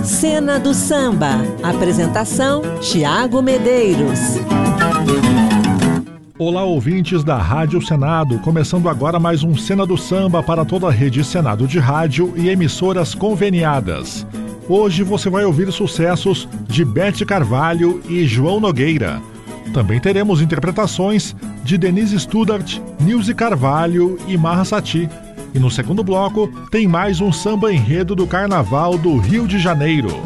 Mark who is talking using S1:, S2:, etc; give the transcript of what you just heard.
S1: Cena do Samba. Apresentação: Tiago Medeiros.
S2: Olá, ouvintes da Rádio Senado, começando agora mais um Cena do Samba para toda a rede Senado de rádio e emissoras conveniadas. Hoje você vai ouvir sucessos de Bete Carvalho e João Nogueira. Também teremos interpretações de Denise Studart, Nilce Carvalho e Marra Sati. E no segundo bloco tem mais um samba enredo do Carnaval do Rio de Janeiro.